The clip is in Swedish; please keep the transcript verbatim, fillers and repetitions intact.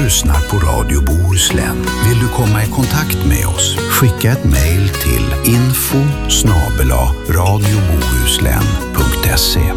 lyssnar på Radio Bohuslän. Vill du komma i kontakt med oss? Skicka ett mejl till info snabel-a radiobohuslän punkt se.